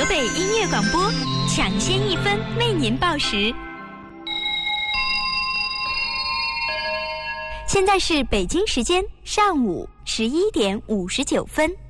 北音乐广播，抢先1分为您报时。现在是北京时间上午11点59分。